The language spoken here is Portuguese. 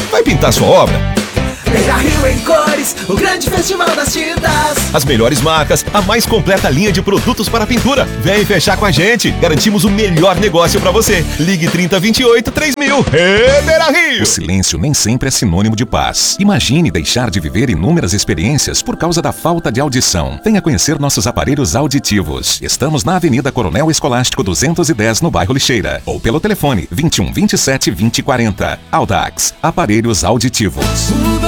Vai pintar sua obra? Beira Rio em cores, o grande festival das tintas. As melhores marcas, a mais completa linha de produtos para pintura. Vem fechar com a gente. Garantimos o melhor negócio para você. Ligue 3028 3000. Beira Rio! O silêncio nem sempre é sinônimo de paz. Imagine deixar de viver inúmeras experiências por causa da falta de audição. Venha conhecer nossos aparelhos auditivos. Estamos na Avenida Coronel Escolástico 210, no bairro Lixeira. Ou pelo telefone 21 27 20 40. Audax, aparelhos auditivos.